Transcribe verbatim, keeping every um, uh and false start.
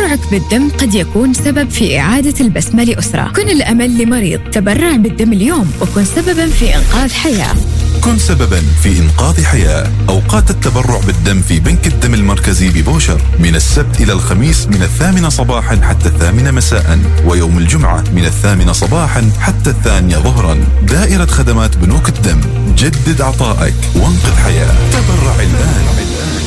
تبرعك بالدم قد يكون سبب في إعادة البسمة لأسرة. كن الأمل لمريض، تبرع بالدم اليوم وكن سبباً في إنقاذ حياة. كن سبباً في إنقاذ حياة. أوقات التبرع بالدم في بنك الدم المركزي ببوشر من السبت إلى الخميس من الثامنة صباحاً حتى الثامنة مساءً، ويوم الجمعة من الثامنة صباحاً حتى الثانية ظهراً. دائرة خدمات بنوك الدم، جدد عطائك وانقذ حياة. تبرع الآن.